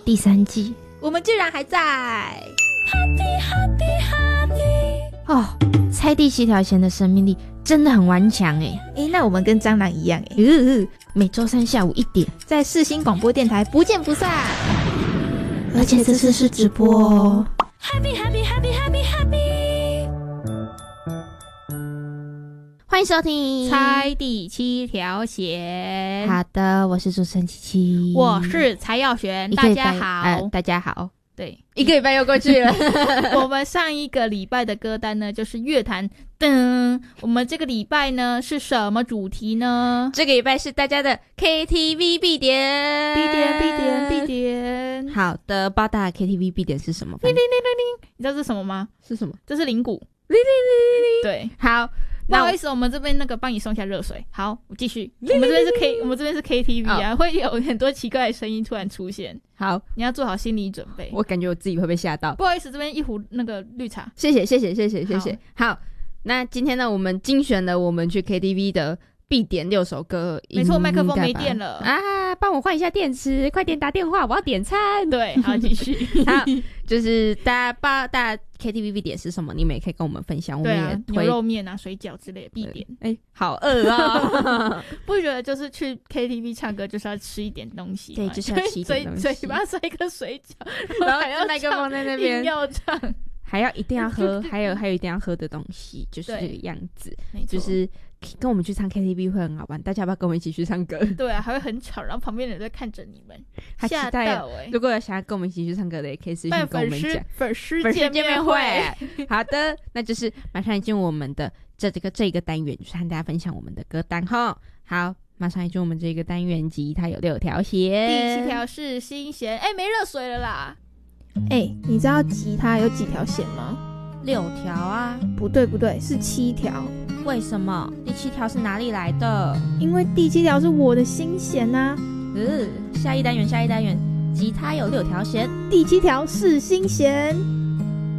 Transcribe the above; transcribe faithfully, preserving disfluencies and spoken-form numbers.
第三季， 我们居然还在。 哦，猜第七条弦的生命力真的很顽强哎。 诶，那我们跟蟑螂一样哎、 呃，每周三下午一点， 在世新广播电台不见不散。 而且这次是直播哦。 Happy happy happy happy happy。 欢迎收听猜第七条弦。 好的，我是主持人琪琪， 我是蔡耀璇，大家好、 呃、大家好。 对， 一个礼拜又过去了。 我们上一个礼拜的歌单呢，就是乐坛噔。我们这个礼拜呢是什么主题呢？ 这个礼拜是大家的 K T V 必点， 必点，必点，必点。 好的，八大 K T V 必点是什么？ 铃铃铃铃铃，你知道这是什么吗？ 是什么？ 这是铃鼓。 铃铃铃铃。 对， 好。 不好意思，我们这边那个帮你送一下热水。好，我继续。我们这边是 K， 我们这边是 K T V 啊， oh. 会有很多奇怪的声音突然出现。 好， 你要做好心理准备。 我感觉我自己会被吓到。 不好意思，这边一壶那个绿茶。 谢谢，谢谢，谢谢，谢谢。好，好，那今天呢，我们精选了我们去 K T V 的必点六首歌。 没错，麦克风没电了啊！帮我换一下电池，快点打电话，我要点餐。 对，好，继续。 好，就是大家把大家 K T V 必点是什么，你们也可以跟我们分享。我们也对啊，牛肉面啊、水饺之类的必点。 哎、欸，好饿啊！ 不觉得就是去 K T V 唱歌就是要吃一点东西？ 对，就是要吃一点东西。 嘴嘴巴塞一个水饺， 然后还要麦克风在那边， 要唱， 还要一定要喝，还有还有一定要喝的东西，就是这个样子。就是跟我们去唱 K T V 会很好玩，大家要不要跟我们一起去唱歌？ 对啊，还会很吵，然后旁边的人在看着你们，吓到欸。 如果有想要跟我们一起去唱歌的，也可以私信跟我们讲。 粉丝粉丝见面会。好的，那就是马上进入我们的这这个这个单元，就是和大家分享我们的歌单哈。好，马上进入我们这个单元，吉他有六条弦， 第七条是新弦。哎、欸，没热水了啦。 哎、欸，你知道吉他有几条弦吗？ 六条啊。 不对不对，是七条。 为什么？第七条是哪里来的？ 因为第七条是我的新弦啊。 嗯，下一单元，下一单元，吉他有六条弦， 第七条是新弦。